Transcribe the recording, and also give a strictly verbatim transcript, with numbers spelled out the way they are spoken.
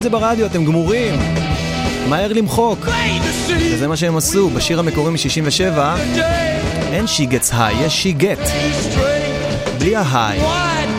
זה ברדיו, אתם גמורים, מהר למחוק. וזה מה שהם עשו בשיר המקורי מ-שישים ושבע. אין she gets high, יש she get בלי ה-high.